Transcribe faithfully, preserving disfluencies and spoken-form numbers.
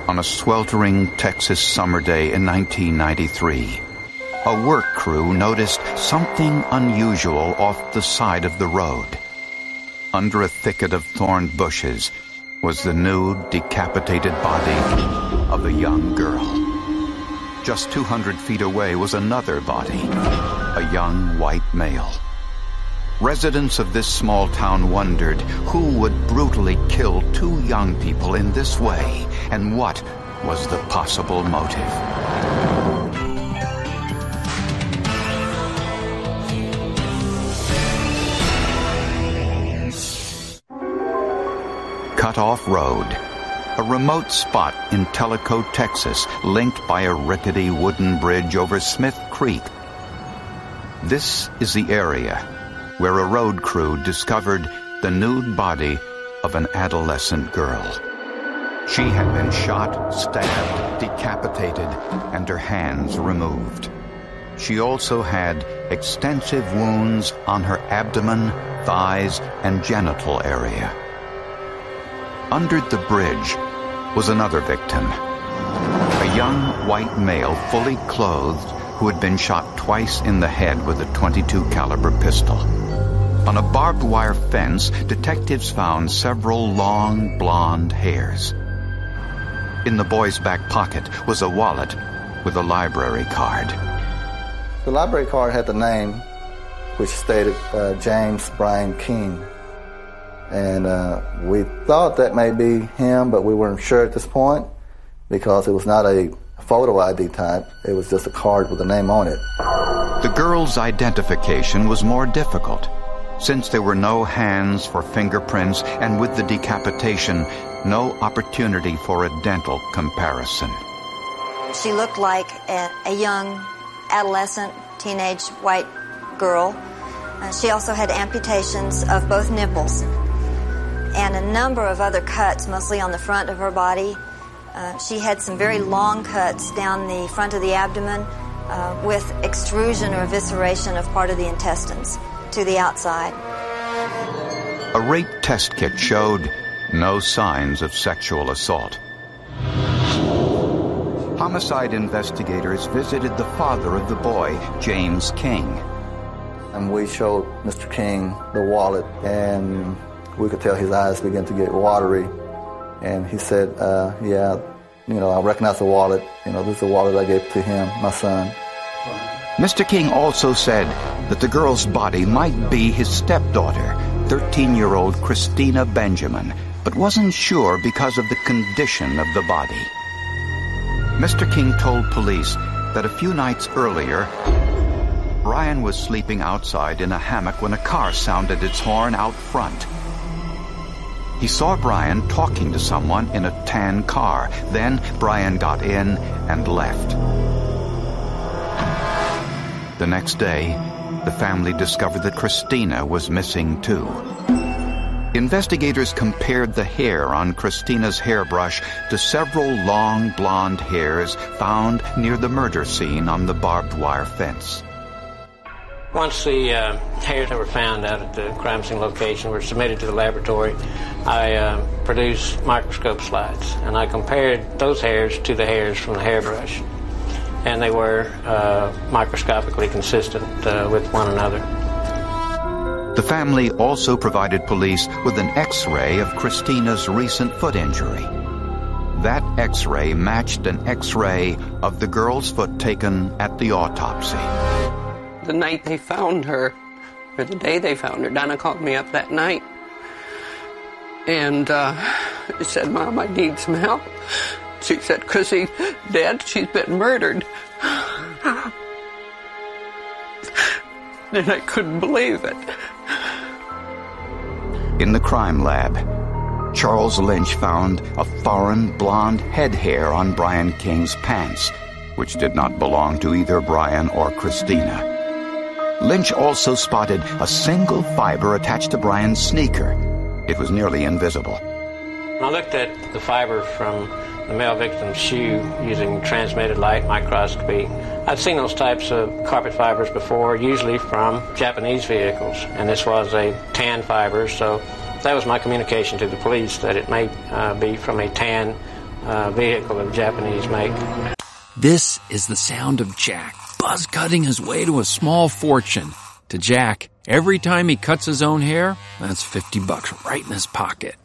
on a sweltering Texas summer day in nineteen ninety-three. A work crew noticed something unusual off the side of the road. Under a thicket of thorn bushes was the nude, decapitated body of a young girl. Just two hundred feet away was another body, a young white male. Residents of this small town wondered who would brutally kill two young people in this way, and what was the possible motive. Cut-off Road, a remote spot in Tellico, Texas, linked by a rickety wooden bridge over Smith Creek. This is the area where a road crew discovered the nude body of an adolescent girl. She had been shot, stabbed, decapitated, and her hands removed. She also had extensive wounds on her abdomen, thighs, and genital area. Under the bridge was another victim, a young white male fully clothed who had been shot twice in the head with a twenty-two caliber pistol. On a barbed wire fence, detectives found several long blonde hairs. In the boy's back pocket was a wallet with a library card. The library card had the name, which stated uh, James Brian King. And uh, we thought that may be him, but we weren't sure at this point because it was not a photo I D type. It was just a card with a name on it. The girl's identification was more difficult, since there were no hands for fingerprints and with the decapitation, no opportunity for a dental comparison. She looked like a, a young adolescent, teenage white girl. Uh, she also had amputations of both nipples and a number of other cuts, mostly on the front of her body. Uh, she had some very long cuts down the front of the abdomen uh, with extrusion or evisceration of part of the intestines to the outside. A rape test kit showed no signs of sexual assault. Homicide investigators visited the father of the boy, James King. And we showed Mister King the wallet, and we could tell his eyes began to get watery. And he said, uh, yeah, you know, I recognize the wallet. You know, this is the wallet I gave to him, my son. Mister King also said that the girl's body might be his stepdaughter, thirteen-year-old Christina Benjamin, but wasn't sure because of the condition of the body. Mister King told police that a few nights earlier, Brian was sleeping outside in a hammock when a car sounded its horn out front. He saw Brian talking to someone in a tan car. Then Brian got in and left. The next day, the family discovered that Christina was missing too. Investigators compared the hair on Christina's hairbrush to several long blonde hairs found near the murder scene on the barbed wire fence. Once the uh, hairs that were found out at the crime scene location were submitted to the laboratory, I uh, produced microscope slides, and I compared those hairs to the hairs from the hairbrush, and they were uh, microscopically consistent uh, with one another. The family also provided police with an X-ray of Christina's recent foot injury. That X-ray matched an X-ray of the girl's foot taken at the autopsy. The night they found her, or the day they found her, Donna called me up that night and uh, said, Mom, I need some help. She said, Chrissy, Dad, she's been murdered. And I couldn't believe it. In the crime lab, Charles Lynch found a foreign blonde head hair on Brian King's pants, which did not belong to either Brian or Christina. Lynch also spotted a single fiber attached to Brian's sneaker. It was nearly invisible. I looked at the fiber from the male victim's shoe using transmitted light microscopy. I've seen those types of carpet fibers before, usually from Japanese vehicles, and this was a tan fiber, so that was my communication to the police, that it may uh, be from a tan uh, vehicle of Japanese make. This is the sound of Jack, buzz cutting his way to a small fortune. To Jack, every time he cuts his own hair, that's fifty bucks right in his pocket.